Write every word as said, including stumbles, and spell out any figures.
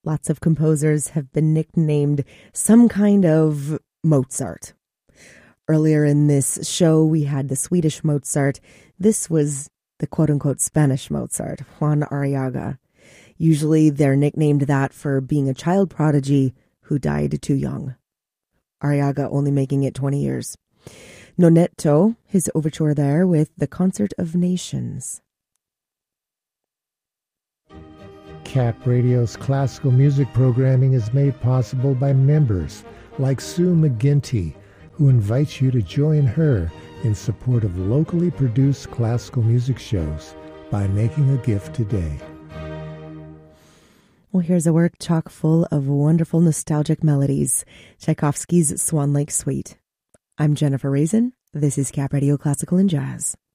Lots of composers have been nicknamed some kind of Mozart. Earlier in this show, we had the Swedish Mozart. This was the quote-unquote Spanish Mozart, Juan Arriaga. Usually they're nicknamed that for being a child prodigy who died too young. Arriaga only making it twenty years. Nonetto, his overture there with the Concert of Nations. Cap Radio's classical music programming is made possible by members like Sue McGinty, who invites you to join her in support of locally produced classical music shows by making a gift today. Well, here's a work chock full of wonderful nostalgic melodies, Tchaikovsky's Swan Lake Suite. I'm Jennifer Raisin. This is Cap Radio Classical and Jazz.